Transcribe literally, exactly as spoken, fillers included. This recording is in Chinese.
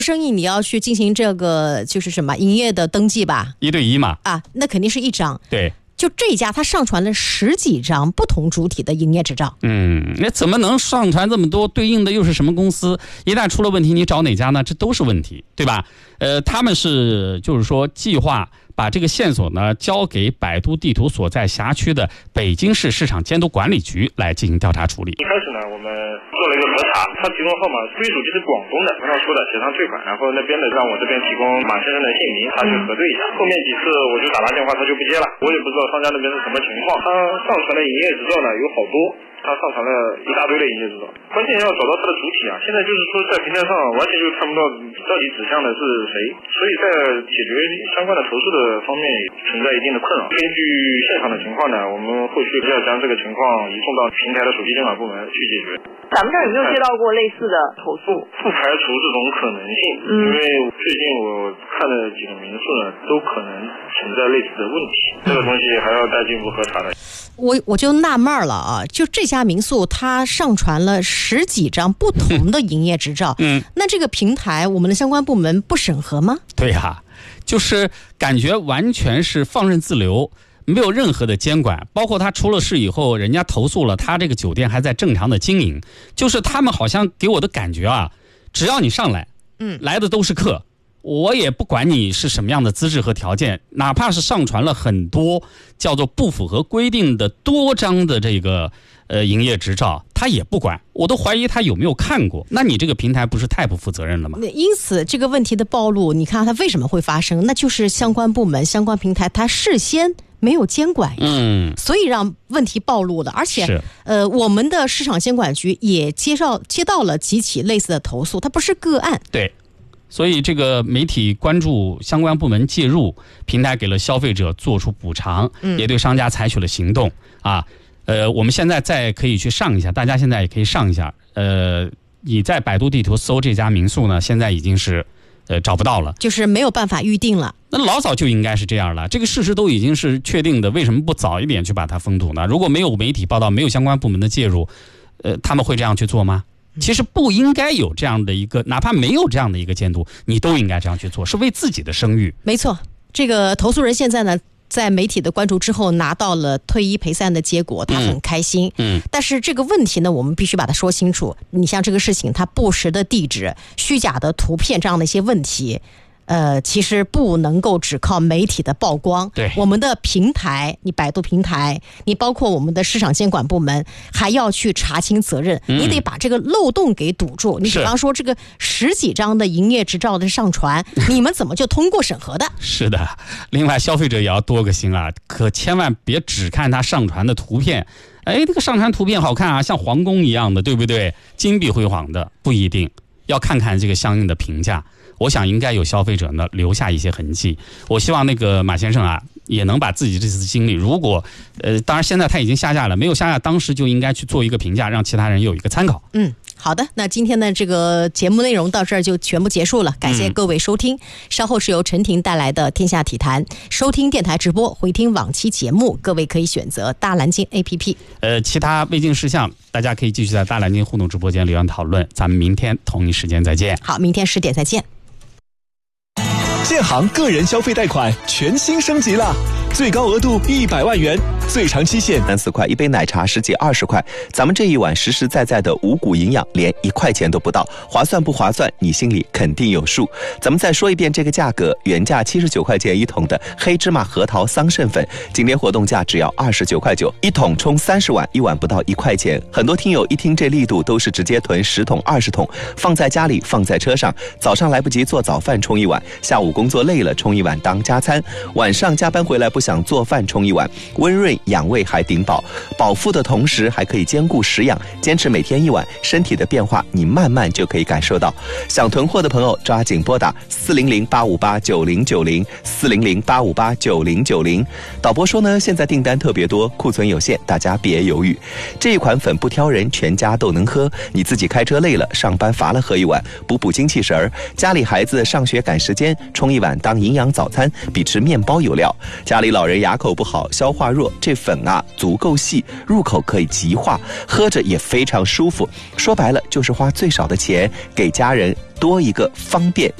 生意你要去进行这个就是什么营业的登记吧？ 一对一嘛。 啊，那肯定是一张。 对。 就这家他上传了十几张不同主体的营业执照。 嗯，那怎么能上传这么多？对应的又是什么公司？一旦出了问题，你找哪家呢？这都是问题，对吧？呃，他们是就是说计划把这个线索呢交给百度地图所在辖区的北京市市场监督管理局来进行调查处理。 一开始呢，我们做了一个核查，他提供号码归属地是广东的，然后说的协商退款，然后那边的让我这边提供马先生的姓名，他去核对一下。后面几次我就打他电话，他就不接了，我也不知道商家那边是什么情况。他上传的营业执照呢有好多。他上传了一大堆的营业执照，关键要找到他的主体啊！现在就是说在平台上完全就看不到到底指向的是谁，所以在解决相关的投诉的方面存在一定的困扰。根据现场的情况呢，我们后续要将这个情况移送到平台的手机监管部门去解决。 咱们这儿有没有接到过类似的投诉？ 不排除这种可能性，嗯、因为最近我看了几个民宿呢，都可能存在类似的问题，这个东西还要再进一步核查的。 我我就纳闷了啊，就这家民宿它上传了十几张不同的营业执照，嗯，那这个平台我们的相关部门不审核吗？ 对呀、啊，就是感觉完全是放任自流，没有任何的监管，包括他出了事以后，人家投诉了，他这个酒店还在正常的经营，就是他们好像给我的感觉啊，只要你上来，嗯，来的都是客。我也不管你是什么样的资质和条件，哪怕是上传了很多叫做不符合规定的多张的这个呃营业执照，他也不管，我都怀疑他有没有看过。那你这个平台不是太不负责任了吗？ 因此这个问题的暴露，你看它为什么会发生，那就是相关部门相关平台它事先没有监管呀，嗯，所以让问题暴露了。而且呃我们的市场监管局也接到接到了几起类似的投诉，它不是个案。 对，所以这个媒体关注，相关部门介入，平台给了消费者做出补偿，嗯、也对商家采取了行动啊。呃，我们现在再可以去上一下，大家现在也可以上一下。呃，你在百度地图搜这家民宿呢，现在已经是呃找不到了， 就是没有办法预定了。 那老早就应该是这样了，这个事实都已经是确定的，为什么不早一点去把它封堵呢？如果没有媒体报道，没有相关部门的介入，呃，他们会这样去做吗？其实不应该有这样的一个，哪怕没有这样的一个监督，你都应该这样去做，是为自己的声誉。 没错，这个投诉人现在呢，在媒体的关注之后拿到了退一赔三的结果，他很开心。嗯，嗯但是这个问题呢，我们必须把它说清楚。你像这个事情，它不实的地址、虚假的图片这样的一些问题。呃，其实不能够只靠媒体的曝光， 对我们的平台，你百度平台，你包括我们的市场监管部门，还要去查清责任，嗯、你得把这个漏洞给堵住。你比方说这个十几张的营业执照的上传，你们怎么就通过审核的？ 是的，另外消费者也要多个心啊，可千万别只看他上传的图片。哎，这个上传图片好看啊，像皇宫一样的，对不对？金碧辉煌的不一定，要看看这个相应的评价。我想应该有消费者呢留下一些痕迹。我希望那个马先生啊，也能把自己这次经历，如果呃，当然现在他已经下架了，没有下架，当时就应该去做一个评价，让其他人有一个参考。 嗯，好的，那今天的这个节目内容到这儿就全部结束了，感谢各位收听。嗯、稍后是由陈婷带来的《天下体坛》，收听电台直播，回听往期节目，各位可以选择大蓝鲸 A P P。 呃，其他未尽事项，大家可以继续在大蓝鲸互动直播间留言讨论。咱们明天同一时间再见。 好，明天十点再见。 建行个人消费贷款全新升级了，最高额度一百万元，最长期限三四块，一杯奶茶十几二十块。咱们这一碗实实在在的五谷营养，连一块钱都不到，划算不划算？你心里肯定有数。咱们再说一遍这个价格，原价七十九块钱一桶的黑芝麻核桃桑葚粉，今天活动价只要二十九块九，一桶冲三十碗，一碗不到一块钱。很多听友一听这力度，都是直接囤十桶二十桶，放在家里，放在车上，早上来不及做早饭冲一碗，下午工作累了冲一碗当加餐，晚上加班回来不想做饭冲一碗，温润养胃还顶饱，饱腹的同时还可以兼顾食养，坚持每天一碗，身体的变化你慢慢就可以感受到。想囤货的朋友抓紧拨打四零零八五八九零九零四零零八五八九零九零。导播说呢，现在订单特别多，库存有限，大家别犹豫。这一款粉不挑人，全家都能喝。你自己开车累了，上班乏了喝一碗，补补精气神儿。家里孩子上学赶时间，冲一碗当营养早餐，比吃面包有料。家里老人牙口不好，消化弱， 这粉啊足够细，入口可以即化，喝着也非常舒服。说白了就是花最少的钱，给家人多一个方便